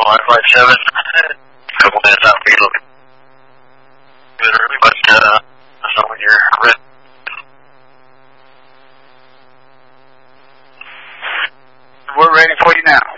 Flight 7. A couple minutes out, be looking good early, but I know when you're ready. We're ready for you now.